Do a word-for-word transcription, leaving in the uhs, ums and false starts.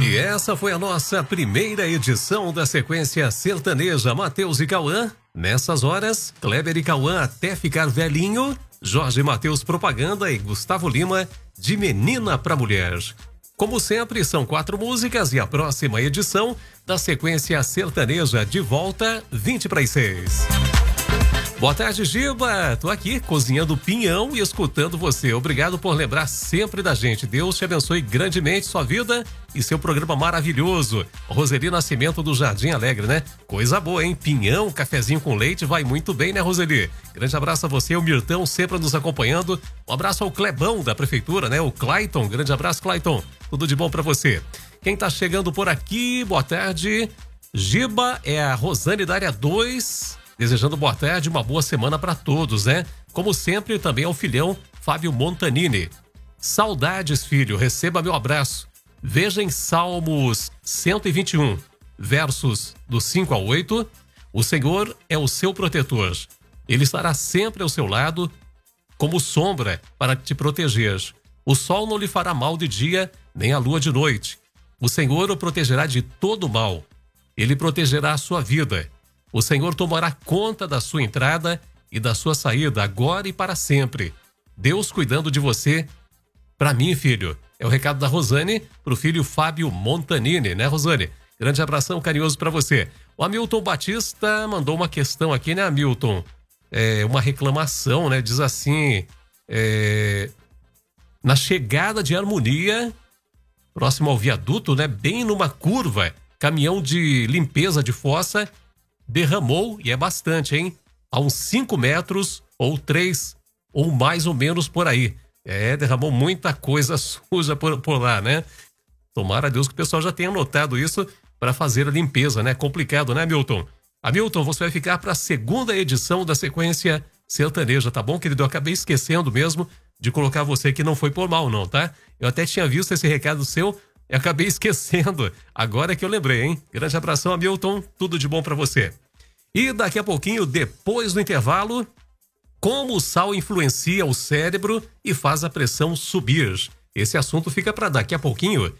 E essa foi a nossa primeira edição da sequência sertaneja Matheus e Cauã. Nessas horas, Kleber e Cauã até ficar velhinho, Jorge Matheus Propaganda e Gustavo Lima de Menina pra Mulher. Como sempre, são quatro músicas e a próxima edição da sequência sertaneja de volta, vinte para as seis. Boa tarde, Giba. Tô aqui cozinhando pinhão e escutando você. Obrigado por lembrar sempre da gente. Deus te abençoe grandemente sua vida e seu programa maravilhoso. Roseli Nascimento do Jardim Alegre, né? Coisa boa, hein? Pinhão, cafezinho com leite, vai muito bem, né, Roseli? Grande abraço a você, o Mirtão, sempre nos acompanhando. Um abraço ao Clebão da Prefeitura, né? O Clayton. Grande abraço, Clayton. Tudo de bom pra você. Quem tá chegando por aqui, boa tarde. Giba, é a Rosane da área dois. Desejando boa tarde, uma boa semana para todos, né? Como sempre, também ao filhão Fábio Montanini. Saudades, filho, receba meu abraço. Veja em Salmos cento e vinte e um, versos do cinco ao oito. O Senhor é o seu protetor. Ele estará sempre ao seu lado, como sombra para te proteger. O sol não lhe fará mal de dia, nem a lua de noite. O Senhor o protegerá de todo mal. Ele protegerá a sua vida. O Senhor tomará conta da sua entrada e da sua saída, agora e para sempre. Deus cuidando de você. Para mim, filho. É o recado da Rosane pro filho Fábio Montanini, né, Rosane? Grande abração carinhoso para você. O Hamilton Batista mandou uma questão aqui, né, Hamilton? É uma reclamação, né? Diz assim, é, na chegada de Harmonia, próximo ao viaduto, né? Bem numa curva, caminhão de limpeza de fossa derramou, e é bastante, hein? A uns cinco metros ou três, ou mais ou menos por aí. É, derramou muita coisa suja por, por lá, né? Tomara a Deus que o pessoal já tenha notado isso para fazer a limpeza, né? Complicado, né, Milton? Hamilton, você vai ficar para a segunda edição da sequência sertaneja, tá bom, querido? Eu acabei esquecendo mesmo de colocar você que não foi por mal, não, tá? Eu até tinha visto esse recado seu, eu acabei esquecendo. Agora que eu lembrei, hein? Grande abração, Hamilton. Tudo de bom para você. E daqui a pouquinho, depois do intervalo, como o sal influencia o cérebro e faz a pressão subir. Esse assunto fica para daqui a pouquinho,